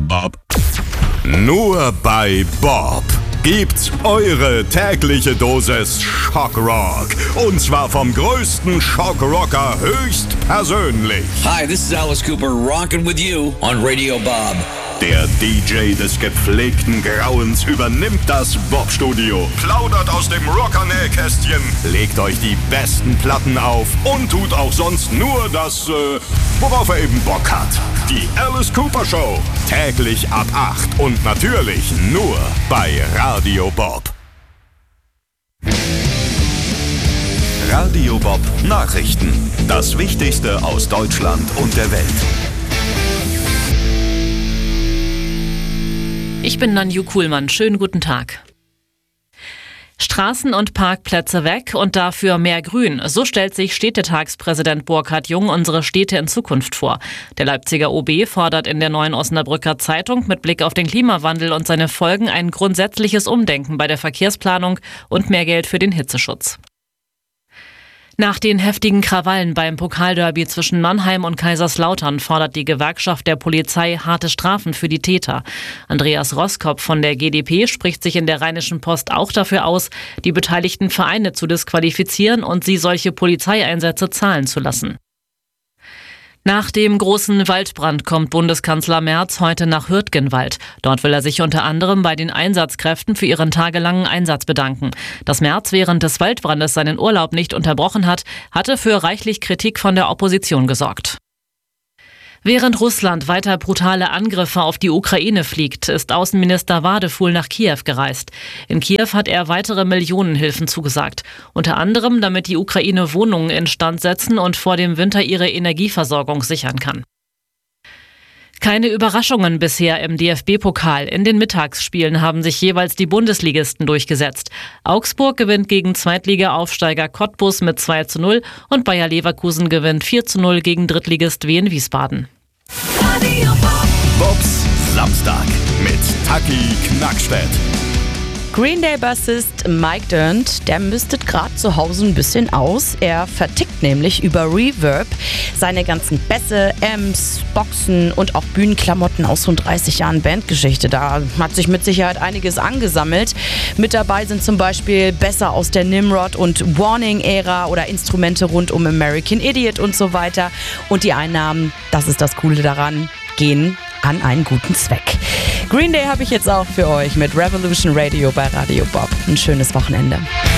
Bob. Nur bei Bob gibt's eure tägliche Dosis Schockrock. Und zwar vom größten Schockrocker höchstpersönlich. Hi, this is Alice Cooper rocking with you on Radio Bob. Der DJ des gepflegten Grauens übernimmt das Bob-Studio, plaudert aus dem Rocker-Nähkästchen, legt euch die besten Platten auf und tut auch sonst nur das, worauf er eben Bock hat. Die Alice Cooper Show, täglich ab 8 und natürlich nur bei Radio Bob. Radio Bob Nachrichten. Das Wichtigste aus Deutschland und der Welt. Ich bin Nanju Kuhlmann. Schönen guten Tag. Straßen und Parkplätze weg und dafür mehr Grün. So stellt sich Städtetagspräsident Burkhard Jung unsere Städte in Zukunft vor. Der Leipziger OB fordert in der Neuen Osnabrücker Zeitung mit Blick auf den Klimawandel und seine Folgen ein grundsätzliches Umdenken bei der Verkehrsplanung und mehr Geld für den Hitzeschutz. Nach den heftigen Krawallen beim Pokalderby zwischen Mannheim und Kaiserslautern fordert die Gewerkschaft der Polizei harte Strafen für die Täter. Andreas Roskopf von der GdP spricht sich in der Rheinischen Post auch dafür aus, die beteiligten Vereine zu disqualifizieren und sie solche Polizeieinsätze zahlen zu lassen. Nach dem großen Waldbrand kommt Bundeskanzler Merz heute nach Hürtgenwald. Dort will er sich unter anderem bei den Einsatzkräften für ihren tagelangen Einsatz bedanken. Dass Merz während des Waldbrandes seinen Urlaub nicht unterbrochen hat, hatte für reichlich Kritik von der Opposition gesorgt. Während Russland weiter brutale Angriffe auf die Ukraine fliegt, ist Außenminister Wadefuhl nach Kiew gereist. In Kiew hat er weitere Millionenhilfen zugesagt. Unter anderem, damit die Ukraine Wohnungen instand setzen und vor dem Winter ihre Energieversorgung sichern kann. Keine Überraschungen bisher im DFB-Pokal. In den Mittagsspielen haben sich jeweils die Bundesligisten durchgesetzt. Augsburg gewinnt gegen Zweitliga-Aufsteiger Cottbus mit 2:0 und Bayer Leverkusen gewinnt 4:0 gegen Drittligist Wien Wiesbaden. Bobs Samstag mit Taki Knackstedt. Green Day-Bassist Mike Dirnt, der mistet gerade zu Hause ein bisschen aus. Er vertickt nämlich über Reverb seine ganzen Bässe, Amps, Boxen und auch Bühnenklamotten aus rund 30 Jahren Bandgeschichte. Da hat sich mit Sicherheit einiges angesammelt. Mit dabei sind zum Beispiel Bässe aus der Nimrod- und Warning-Ära oder Instrumente rund um American Idiot und so weiter. Und die Einnahmen, das ist das Coole daran, gehen an einen guten Zweck. Green Day habe ich jetzt auch für euch mit Revolution Radio bei Radio Bob. Ein schönes Wochenende.